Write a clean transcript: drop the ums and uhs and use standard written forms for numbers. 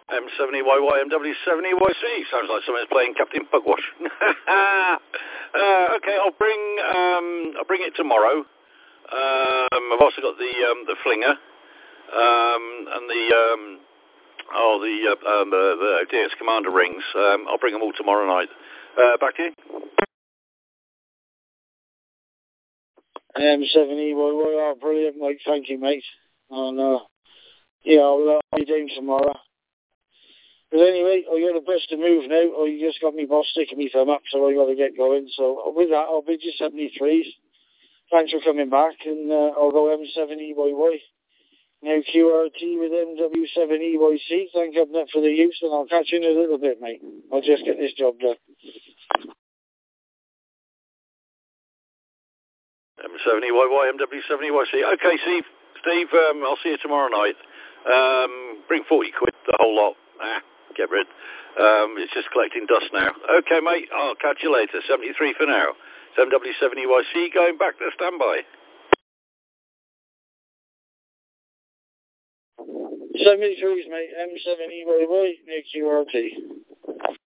M70YY, MW70YC. Sounds like someone's playing Captain Pugwash. Okay, I'll bring it tomorrow. I've also got the flinger, and the DS Commander rings. I'll bring them all tomorrow night. Back to you. M70YY, brilliant, mate. Thank you, mate. And yeah, I'll be doing tomorrow. But anyway, I got a best to move now. I just got me boss sticking me thumb up, so I got to get going. So with that, I'll bid you 73s. Thanks for coming back, and I'll go M70YY. Now QRT with MW7EYC. Thank you for the use, and I'll catch you in a little bit, mate. I'll just get this job done. M70YY, MW7EYC. Okay, Steve, I'll see you tomorrow night. Bring 40 quid, the whole lot. Get rid. It's just collecting dust now. Okay, mate, I'll catch you later. 73 for now. It's MW7EYC going back to standby. 73s, mate. M7EYY, near QRT.